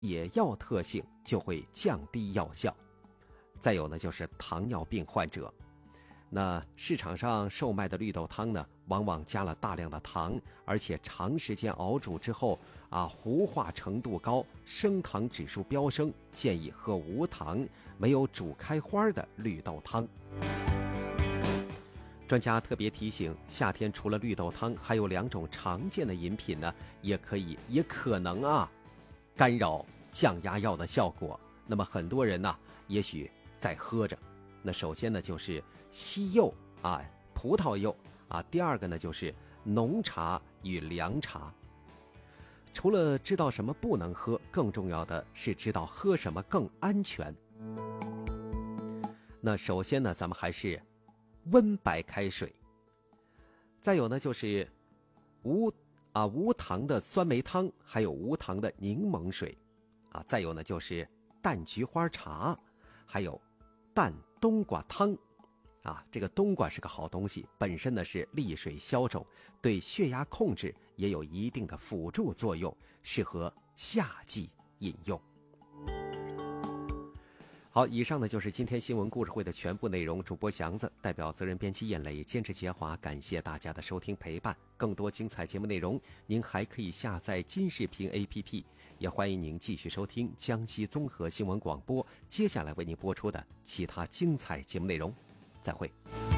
野药特性就会降低药效。再有呢，就是糖尿病患者，那市场上售卖的绿豆汤呢，往往加了大量的糖，而且长时间熬煮之后糊化程度高，升糖指数飙升，建议喝无糖、没有煮开花的绿豆汤。专家特别提醒，夏天除了绿豆汤，还有2种常见的饮品呢，也可能干扰降压药的效果。那么很多人呢，也许在喝着。那首先呢，就是西柚葡萄柚第二个呢，就是浓茶与凉茶。除了知道什么不能喝，更重要的是知道喝什么更安全。那首先呢，咱们还是温白开水。再有呢，就是无糖的酸梅汤，还有无糖的柠檬水再有呢，就是淡菊花茶，还有淡冬瓜汤这个冬瓜是个好东西，本身呢是利水消肿，对血压控制也有一定的辅助作用，适合夏季饮用。好，以上呢就是今天新闻故事会的全部内容。主播祥子代表责任编辑燕磊，监制杰华，感谢大家的收听陪伴。更多精彩节目内容，您还可以下载金视频 APP， 也欢迎您继续收听江西综合新闻广播接下来为您播出的其他精彩节目内容。再会。